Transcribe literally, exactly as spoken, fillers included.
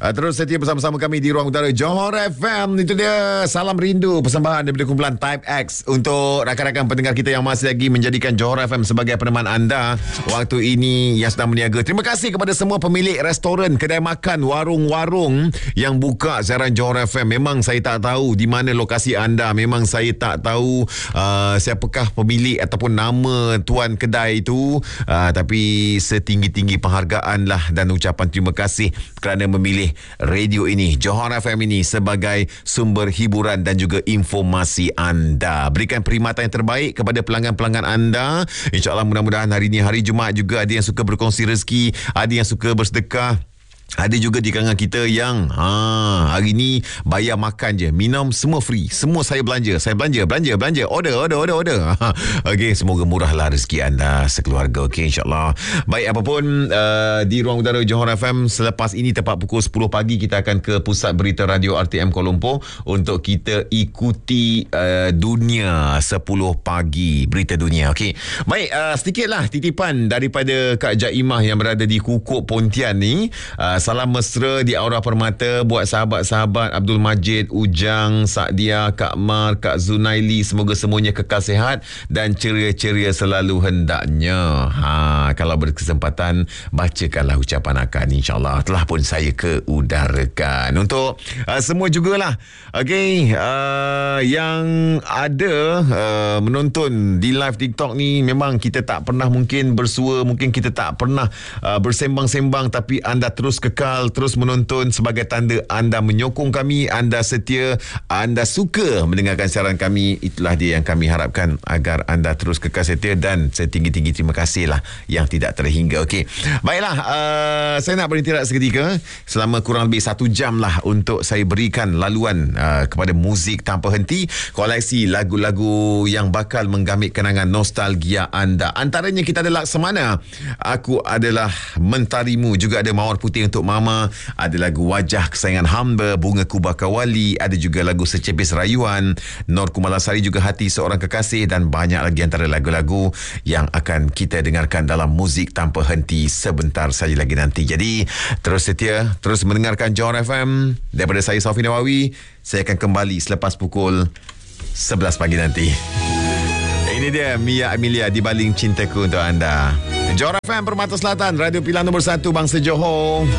Uh, terus setia bersama-sama kami di Ruang Udara Johor F M. Itu dia Salam Rindu, persembahan daripada kumpulan Type X untuk rakan-rakan pendengar kita yang masih lagi menjadikan Johor F M sebagai peneman anda waktu ini yang sedang berniaga. Terima kasih kepada semua pemilik restoran, kedai makan, warung-warung yang buka siaran Johor F M. Memang saya tak tahu di mana lokasi anda. Memang saya tak tahu uh, siapakah pemilik ataupun nama tuan kedai itu. Uh, tapi setinggi-tinggi penghargaan lah dan ucapan terima kasih kerana memilih radio ini, Johor F M ini sebagai sumber hiburan dan juga informasi anda. Berikan perkhidmatan yang terbaik kepada pelanggan-pelanggan anda. InsyaAllah mudah-mudahan hari ini hari Jumaat juga ada yang suka berkongsi rezeki, ada yang suka bersedekah. Ada juga di kalangan kita yang ha, hari ni bayar makan je, minum semua free. Semua saya belanja, saya belanja, belanja, belanja. Order, order, order, order. Okey, semoga murahlah rezeki anda sekeluarga. Okey, insyaAllah. Baik, apapun uh, di Ruang Udara Johor F M, selepas ini tepat pukul sepuluh pagi kita akan ke Pusat Berita Radio R T M Kuala Lumpur untuk kita ikuti uh, dunia sepuluh pagi, berita dunia. Okey. Baik, uh, sedikitlah titipan daripada Kak Jaimah yang berada di Kukuk Pontian ni. Uh, Salam mesra di Aura Permata buat sahabat-sahabat Abdul Majid, Ujang, Sakdia, Kak Mar, Kak Zunaili. Semoga semuanya kekal sihat dan ceria-ceria selalu hendaknya. Ha, kalau berkesempatan bacakanlah ucapan akak ni, insyaAllah. Telah pun saya keudarakan. Untuk uh, semua jugalah. Okey, uh, yang ada uh, menonton di live TikTok ni, memang kita tak pernah mungkin bersua, mungkin kita tak pernah uh, bersembang-sembang, tapi anda terus kekal, terus menonton sebagai tanda anda menyokong kami, anda setia, anda suka mendengarkan siaran kami. Itulah dia yang kami harapkan, agar anda terus kekal setia dan setinggi-tinggi terima kasih lah yang tidak terhingga. Okey, baiklah, uh, saya nak berinteraksi seketika selama kurang lebih satu jam lah untuk saya berikan laluan uh, kepada muzik tanpa henti, koleksi lagu-lagu yang bakal menggamit kenangan nostalgia anda. Antaranya kita ada Laksamana, Aku Adalah Mentarimu, juga ada Mawar Putih untuk Mama, ada lagu Wajah Kesayangan Hamba, Bunga Kubakar Wali, ada juga lagu Secepis Rayuan, Nor Kumalasari, juga Hati Seorang Kekasih, dan banyak lagi antara lagu-lagu yang akan kita dengarkan dalam muzik tanpa henti sebentar saja lagi nanti. Jadi terus setia, terus mendengarkan Johor F M. Daripada saya, Safi Nawawi, saya akan kembali selepas pukul sebelas pagi nanti. Ini dia Mia Amelia, Di Baling Cintaku untuk anda. Johor F M Permata Selatan, radio pilihan nombor satu bangsa Johor.